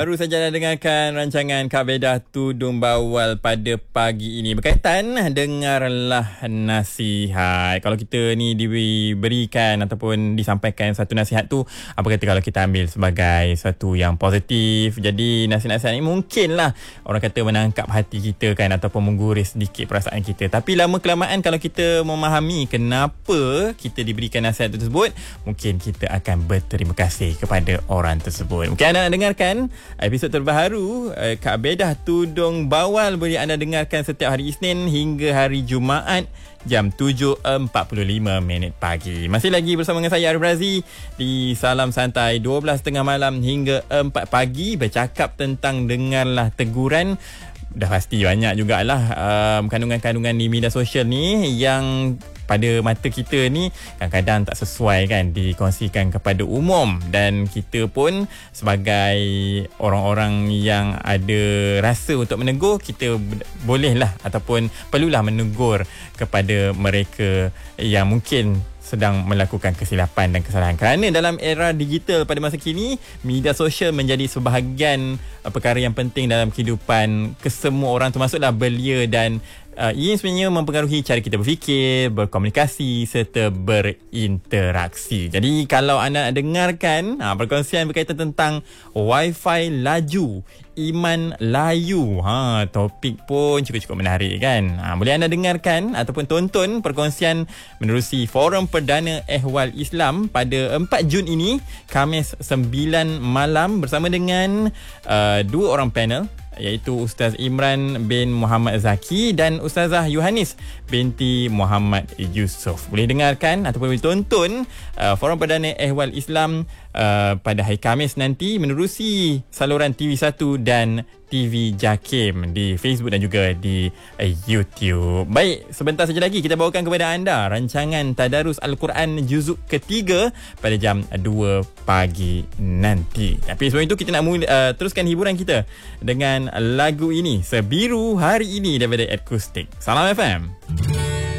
Baru saja dah dengarkan rancangan Kak Bedah Tudung Bawal pada pagi ini. Berkaitan, dengarlah nasihat. Kalau kita ni diberikan ataupun disampaikan satu nasihat tu, apa kata kalau kita ambil sebagai satu yang positif. Jadi nasihat-nasihat ni mungkinlah orang kata menangkap hati kita kan, ataupun mengguris sedikit perasaan kita. Tapi lama kelamaan kalau kita memahami kenapa kita diberikan nasihat tersebut, mungkin kita akan berterima kasih kepada orang tersebut. Mungkin anda nak dengarkan episod terbaru Kak Bedah Tudung Bawal, boleh anda dengarkan setiap hari Isnin hingga hari Jumaat jam 7.45 pagi. Masih lagi bersama dengan saya Arif Razi di Salam Santai 12.30 malam hingga 4 pagi, bercakap tentang dengarlah teguran. Dah pasti banyak jugalah kandungan-kandungan di media sosial ni yang pada mata kita ni kadang-kadang tak sesuai kan dikongsikan kepada umum, dan kita pun sebagai orang-orang yang ada rasa untuk menegur, kita bolehlah ataupun perlulah menegur kepada mereka yang mungkin sedang melakukan kesilapan dan kesalahan. Kerana dalam era digital pada masa kini, media sosial menjadi sebahagian perkara yang penting dalam kehidupan kesemua orang, termasuklah belia, dan ia sebenarnya mempengaruhi cara kita berfikir, berkomunikasi serta berinteraksi. Jadi kalau anda nak dengarkan perkongsian berkaitan tentang Wi-Fi laju, iman layu, topik pun cukup-cukup menarik kan. Boleh anda dengarkan ataupun tonton perkongsian menerusi Forum Perdana Ehwal Islam pada 4 Jun ini, Khamis 9 malam, bersama dengan dua orang panel, iaitu Ustaz Imran bin Muhammad Zaki dan Ustazah Yohanis binti Muhammad Yusof. Boleh dengarkan ataupun boleh tonton Forum Perdana Ehwal Islam pada hari Khamis nanti menerusi saluran TV1 dan TV Jakim di Facebook dan juga di YouTube. Baik, sebentar saja lagi kita bawakan kepada anda rancangan Tadarus Al-Quran Juzuk ketiga pada jam 2 pagi nanti. Tapi sebelum itu kita nak teruskan hiburan kita dengan lagu ini, Sebiru Hari Ini daripada Akustik. Salam FM.